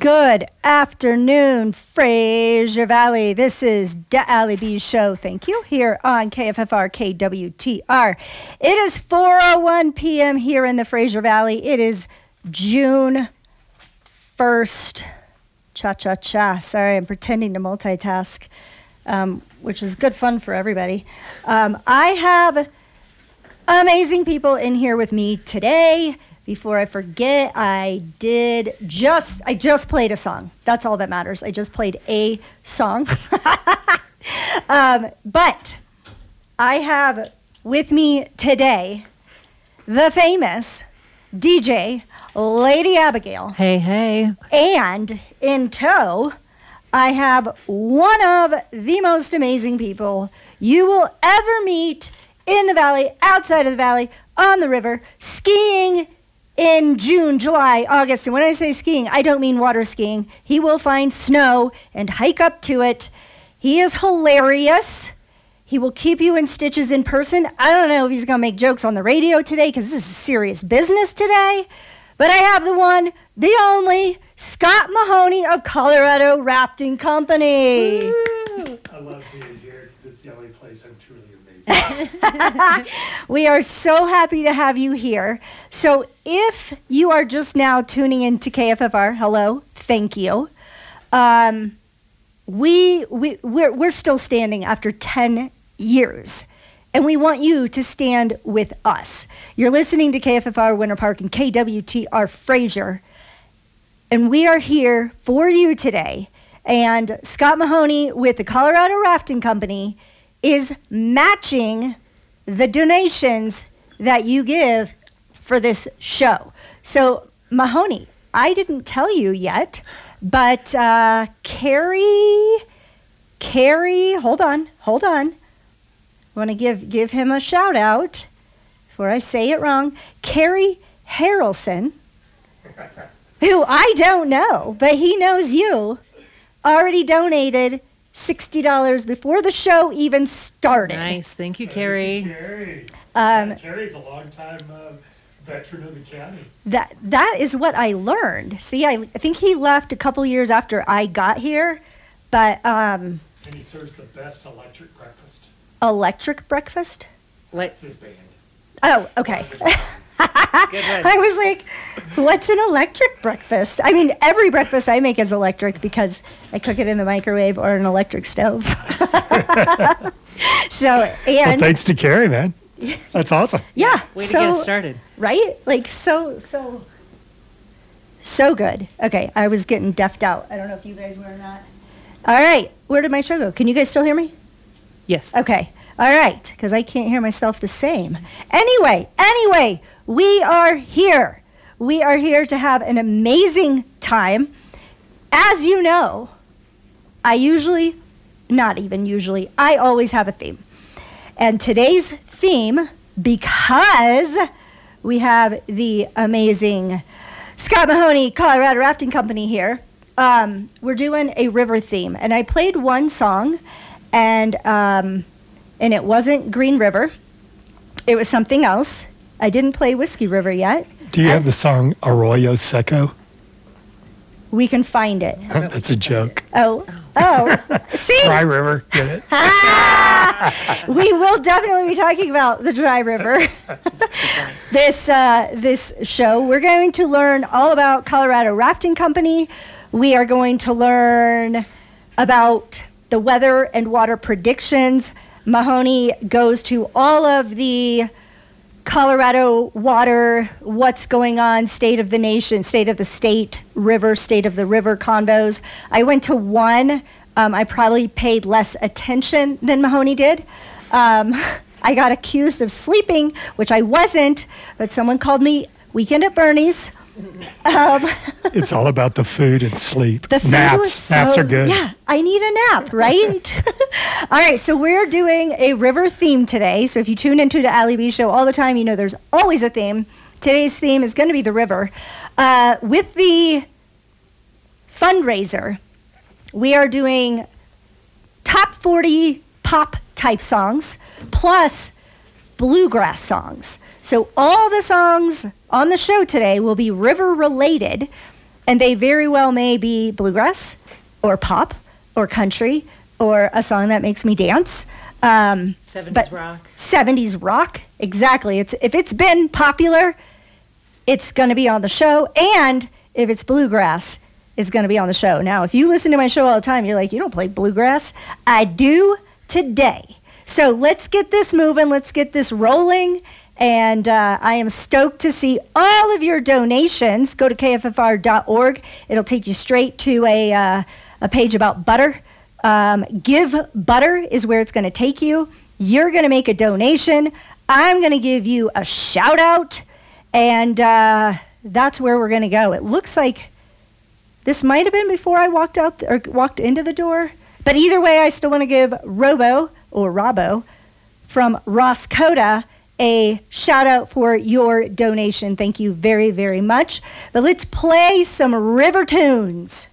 Good afternoon, Fraser Valley. This is the Ali B Show. Thank you. Here on KFFR KWTR. It is 4:01 p.m. here in the Fraser Valley. It is June 1st. Cha-cha-cha. Sorry, I'm pretending to multitask, which is good fun for everybody. I have amazing people in here with me today. Before I forget, I just played a song. That's all that matters. I just played a song. But I have with me today the famous DJ Lady Abigail. Hey, hey. And in tow, I have one of the most amazing people you will ever meet in the valley, outside of the valley, on the river, skiing in June, July, August. And when I say skiing, I don't mean water skiing. He will find snow and hike up to it. He is hilarious. He will keep you in stitches in person. I don't know if he's going to make jokes on the radio today because this is serious business today. But I have the one, the only, Scott Mahoney of Colorado Rafting Company. Woo! I love being here because it's the only place I'm truly amazing. We are so happy to have you here. So if you are just now tuning into KFFR, hello, thank you. We're still standing after 10 years. And we want you to stand with us. You're listening to KFFR Winter Park and KWTR Fraser. And we are here for you today. And Scott Mahoney with the Colorado Rafting Company is matching the donations that you give for this show. So, Mahoney, I didn't tell you yet, but Carrie, hold on. I want to give him a shout out before I say it wrong. Carrie Harrelson, who I don't know, but he knows you, already donated $60 before the show even started. Nice. Thank you, Carrie. Carrie's a long-time veteran of the county. That is what I learned. See, I think he left a couple years after I got here, but... and he serves the best electric breakfast. Electric breakfast? It's his band. Oh, okay. I was like, what's an electric breakfast? I mean, every breakfast I make is electric because I cook it in the microwave or an electric stove. Well, thanks to Carrie, man. That's awesome. Yeah. Way to get us started. Right? Like, so good. Okay, I was getting deafed out. I don't know if you guys were or not. All right, where did my show go? Can you guys still hear me? Yes. Okay. All right, because I can't hear myself the same. Anyway, we are here. We are here to have an amazing time. As you know, I always have a theme. And today's theme, because we have the amazing Scott Mahoney, Colorado Rafting Company here, we're doing a river theme. And I played one song, and it wasn't Green River. It was something else. I didn't play Whiskey River yet. Do you have the song Arroyo Seco? We can find it. That's a joke. Oh. See? Dry River, get it? We will definitely be talking about the Dry River. This show. We're going to learn all about Colorado Rafting Company. We are going to learn about the weather and water predictions. Mahoney goes to all of the Colorado water, what's going on, state of the nation, state of the state, river, state of the river convos. I went to one. I probably paid less attention than Mahoney did. I got accused of sleeping, which I wasn't, but someone called me Weekend at Bernie's. It's all about the food and sleep. The food naps are good. Yeah, I need a nap, right? All right, so we're doing a river theme today. So if you tune into the Ali B Show all the time, you know there's always a theme. Today's theme is going to be the river. With the fundraiser, we are doing top 40 pop type songs plus bluegrass songs. So all the songs on the show today will be river related. And they very well may be bluegrass or pop or country or a song that makes me dance. 70s rock. 70s rock, exactly. If it's been popular, it's going to be on the show. And if it's bluegrass, it's going to be on the show. Now, if you listen to my show all the time, you're like, you don't play bluegrass. I do today. So let's get this moving. Let's get this rolling. And I am stoked to see all of your donations. Go to kffr.org. It'll take you straight to a page about butter. Give Butter is where it's going to take you. You're going to make a donation. I'm going to give you a shout out. And that's where we're going to go. It looks like this might have been before I walked out or walked into the door. But either way, I still want to give Robbo from Roscoda a shout out for your donation. Thank you very, very much. But let's play some river tunes.